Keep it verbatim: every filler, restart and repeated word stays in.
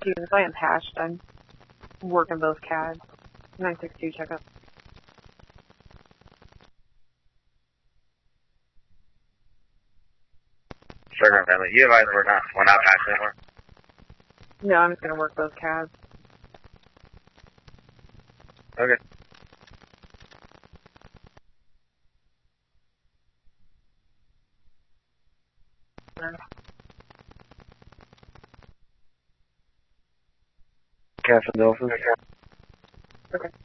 If I am patched, I'm working both C A Ds. nine six two checkup. Sugar family. You advise we're not we're not patched anymore? No, I'm just gonna work both C A Ds. Okay. Captain Dolphin. Okay.